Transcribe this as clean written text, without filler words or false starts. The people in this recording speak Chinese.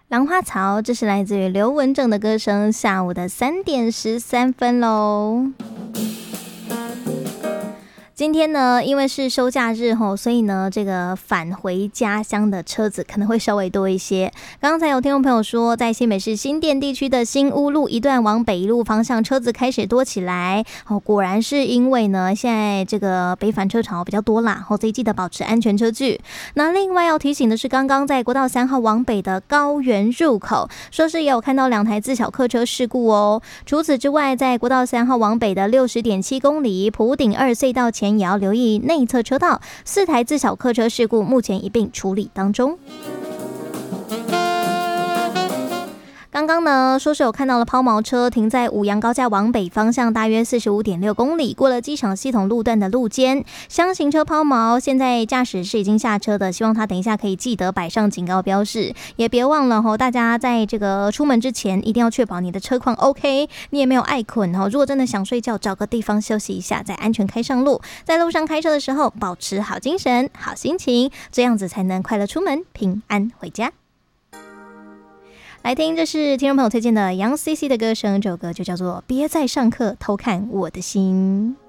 兰花草，这是来自于刘文正的歌声。下午的3点13分喽。今天呢，因为是休假日吼，所以呢，这个返回家乡的车子可能会稍微多一些。刚才有听众朋友说，在新北市新店地区的新屋路一段往北路方向，车子开始多起来。哦，果然是因为呢，现在这个北返车潮比较多啦，所以记得保持安全车距。那另外要提醒的是，刚刚在国道3号往北的高原入口，说是也有看到2台自小客车事故哦。除此之外，在国道3号往北的60.7公里埔顶2隧道前，也要留意内侧车道，4台自小客车事故目前一并处理当中。刚刚呢，说是有看到了抛锚车停在五杨高架往北方向，大约45.6公里，过了机场系统路段的路肩，厢型车抛锚，现在驾驶是已经下车的，希望他等一下可以记得摆上警告标示，也别忘了大家在这个出门之前一定要确保你的车况 OK， 你也没有爱睏如果真的想睡觉，找个地方休息一下，再安全开上路。在路上开车的时候，保持好精神、好心情，这样子才能快乐出门，平安回家。来听，这是听众朋友推荐的杨 CC 的歌声，这首歌就叫做《别再上课偷看我的心》。